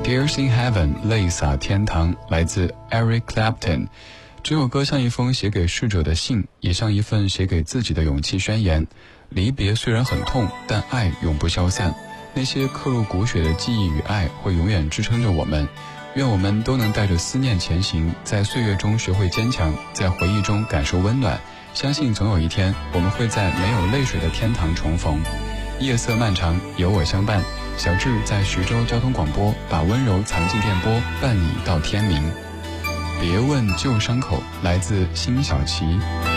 Tears in Heaven 泪洒天堂，来自 Eric Clapton。这首歌像一封写给逝者的信，也像一份写给自己的勇气宣言。离别虽然很痛，但爱永不消散。那些刻入骨血的记忆与爱会永远支撑着我们。愿我们都能带着思念前行，在岁月中学会坚强，在回忆中感受温暖。相信总有一天，我们会在没有泪水的天堂重逢。夜色漫长，有我相伴。小智在徐州交通广播，把温柔藏进电波，伴你到天明。别问旧伤口，来自辛晓琪。